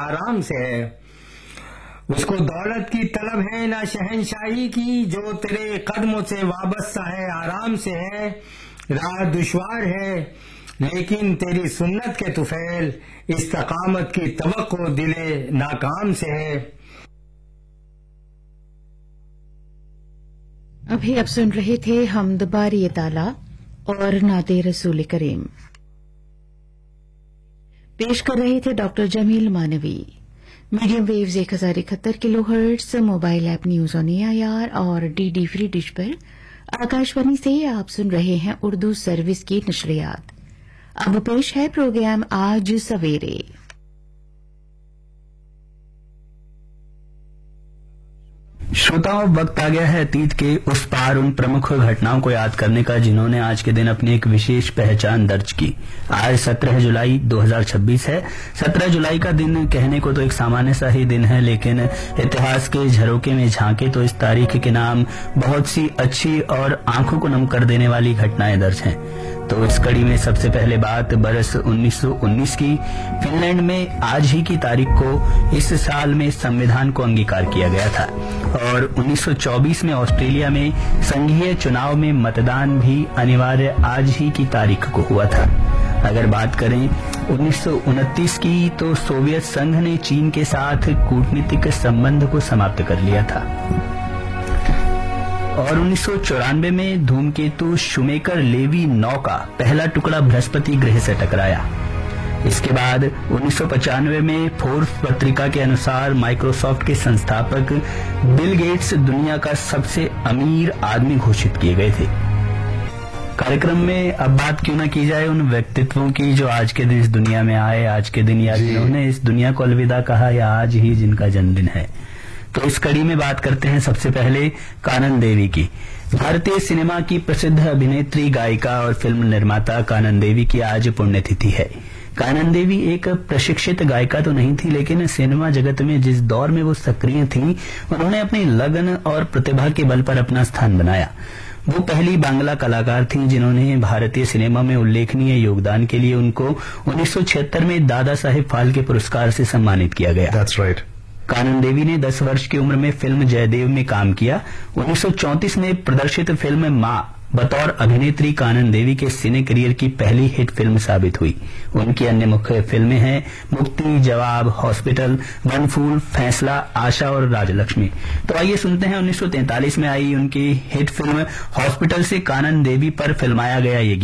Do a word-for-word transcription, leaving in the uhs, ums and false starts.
आराम से है। उसको दौलत की तलब है ना शहंशाही की, जो तेरे कदमों से वाबस्ता है आराम से है। राह दुश्वार है लेकिन तेरी सुन्नत के तुफैल, इस्तकामत की तवक्को दिले नाकाम से है। अभी आप सुन रहे थे हम दुबारी ताला और नाते रसूल करीम, पेश कर रहे थे डॉक्टर जमील मानवी। मीडियम वेव्स एक हजार इकहत्तर kilo hertz, mobile app news on AIR और डीडी फ्री डिश पर आकाशवाणी से आप सुन रहे हैं उर्दू सर्विस की नशरियात। अब पेश है प्रोग्राम आज सवेरे। श्रोताओं, वक्त आ गया है अतीत के उस पार उन प्रमुख घटनाओं को याद करने का जिन्होंने आज के दिन अपनी एक विशेष पहचान दर्ज की। आज सत्रह जुलाई दो हज़ार छब्बीस है। सत्रह जुलाई का दिन कहने को तो एक सामान्य सा ही दिन है, लेकिन इतिहास के झरोके में झांके तो इस तारीख के नाम बहुत सी अच्छी और आंखों को नम कर देने वाली घटनाएं दर्ज हैं। तो इस कड़ी में सबसे पहले बात बरस उन्नीस सौ उन्नीस की। फिनलैंड में आज ही की तारीख को इस साल में संविधान को अंगीकार किया गया था और उन्नीस सौ चौबीस में ऑस्ट्रेलिया में संघीय चुनाव में मतदान भी अनिवार्य आज ही की तारीख को हुआ था। अगर बात करें उन्नीस सौ उनतीस की, तो सोवियत संघ ने चीन के साथ कूटनीतिक संबंध को समाप्त कर लिया था और उन्नीस सौ चौरानवे में धूमकेतु शुमेकर लेवी नौ का पहला टुकड़ा बृहस्पति ग्रह से टकराया। इसके बाद उन्नीस सौ पचानवे में फोर्ब्स पत्रिका के अनुसार माइक्रोसॉफ्ट के संस्थापक बिल गेट्स दुनिया का सबसे अमीर आदमी घोषित किए गए थे। कार्यक्रम में अब बात क्यों न की जाए उन व्यक्तित्वों की जो आज के दिन इस दुनिया में आए, आज के दिन या जिन्होंने इस दुनिया को अलविदा कहा या आज ही जिनका जन्मदिन है। तो इस कड़ी में बात करते हैं सबसे पहले कानन देवी की। भारतीय सिनेमा की प्रसिद्ध अभिनेत्री, गायिका और फिल्म निर्माता कानन देवी की आज पुण्यतिथि है। कानन देवी एक प्रशिक्षित गायिका तो नहीं थी, लेकिन सिनेमा जगत में जिस दौर में वो सक्रिय थीं, उन्होंने अपनी लगन और प्रतिभा के बल पर अपना स्थान बनाया। वो पहली बांग्ला कलाकार थीं जिन्होंने भारतीय सिनेमा में उल्लेखनीय योगदान के लिए उनको उन्नीस सौ छिहत्तर में दादा साहेब फाल्के पुरस्कार से सम्मानित किया गया। That's right. कानन देवी ने दस वर्ष की उम्र में फिल्म जयदेव में काम किया। उन्नीस सौ चौंतीस में प्रदर्शित फिल्म मां बतौर अभिनेत्री कानन देवी के सिने करियर की पहली हिट फिल्म साबित हुई। उनकी अन्य मुख्य फिल्में हैं मुक्ति, जवाब, हॉस्पिटल, वनफूल, फैसला, आशा और राजलक्ष्मी। तो आइए सुनते हैं उन्नीस सौ तैंतालीस में आई उनकी हिट फिल्म हॉस्पिटल से कानन देवी पर फिल्माया गया ये